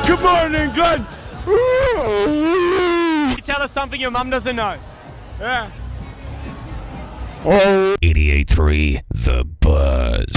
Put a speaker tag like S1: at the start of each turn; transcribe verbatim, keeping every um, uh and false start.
S1: Good morning, Glenn. You tell us something your mum doesn't know. Yeah.
S2: eighty-eight point three The Buzz.